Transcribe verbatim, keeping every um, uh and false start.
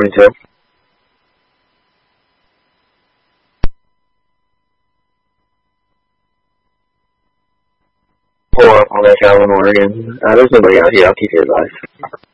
twenty-two. Pull up on that Calvin Oregon. Uh, there's nobody out here. I'll keep you advised.